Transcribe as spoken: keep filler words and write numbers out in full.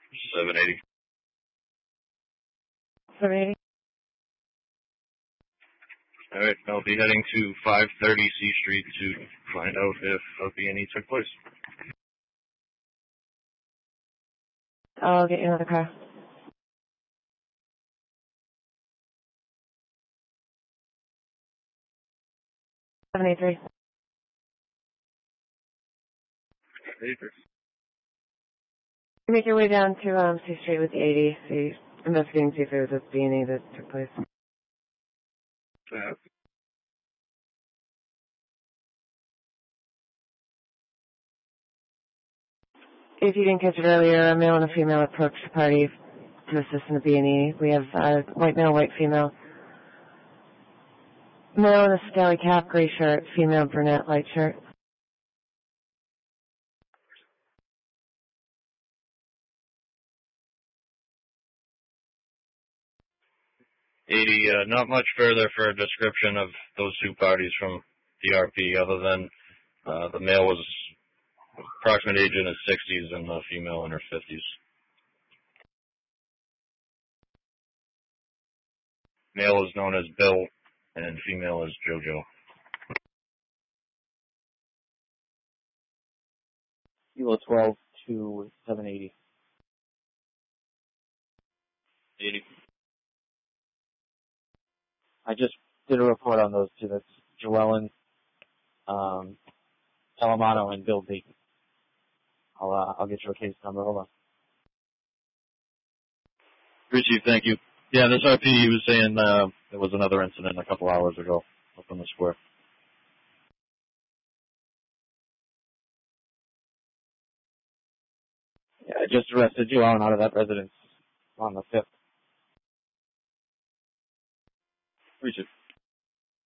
seven eighty. seven eighty. All right, I'll be heading to five thirty C Street to find out if a B and E took place. I'll get you another car. seven eighty-three. eighty-three. You make your way down to um, C Street with the eighty, see, investigating see if it was a B and E that took place. Yeah. If you didn't catch it earlier, a male and a female approached the party to assist in the B and E. We have uh, white male, white female. Male in a scally cap, gray shirt, female brunette, light shirt. eighty, uh, not much further for a description of those two parties from D R P other than uh, the male was approximate age in his sixties and the female in her fifties. Male is known as Bill and female is JoJo. Kilo twelve to seven eighty. eighty. I just did a report on those two. That's Joellen, um, Salamano, and Bill B. I'll, uh, I'll get you a case number. Hold on. Chief, thank you. Yeah, this R P, he was saying uh, there was another incident a couple hours ago up on the square. Yeah, I just arrested Joellen out of that residence on the fifth. Chief.